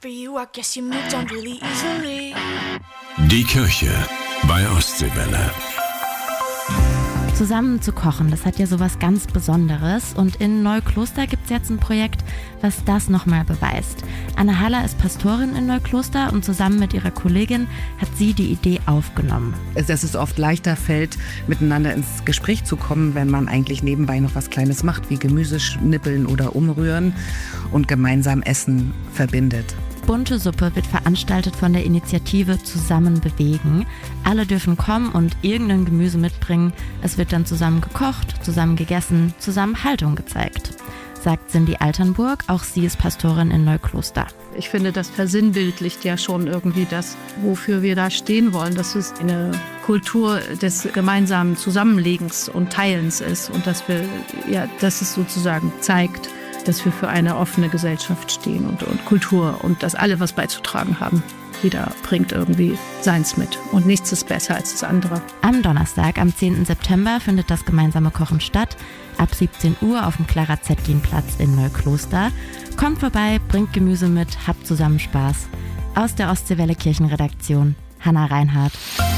Die Kirche bei Ostseewelle. Zusammen zu kochen, das hat ja sowas ganz Besonderes. Und in Neukloster gibt es jetzt ein Projekt, was das nochmal beweist. Anne Haller ist Pastorin in Neukloster und zusammen mit ihrer Kollegin hat sie die Idee aufgenommen. Dass es oft leichter fällt, miteinander ins Gespräch zu kommen, wenn man eigentlich nebenbei noch was Kleines macht, wie Gemüse schnippeln oder umrühren und gemeinsam Essen verbindet. Bunte Suppe wird veranstaltet von der Initiative Zusammen bewegen. Alle dürfen kommen und irgendein Gemüse mitbringen. Es wird dann zusammen gekocht, zusammen gegessen, zusammen Haltung gezeigt, sagt Cindy Alternburg. Auch sie ist Pastorin in Neukloster. Ich finde, das versinnbildlicht ja schon irgendwie das, wofür wir da stehen wollen, dass es eine Kultur des gemeinsamen Zusammenlegens und Teilens ist und dass es sozusagen zeigt, dass wir für eine offene Gesellschaft stehen und Kultur und dass alle was beizutragen haben. Jeder bringt irgendwie seins mit und nichts ist besser als das andere. Am Donnerstag, am 10. September, findet das gemeinsame Kochen statt. Ab 17 Uhr auf dem Clara-Zetkin-Platz in Neukloster. Kommt vorbei, bringt Gemüse mit, habt zusammen Spaß. Aus der Ostseewelle Kirchenredaktion, Hannah Reinhardt.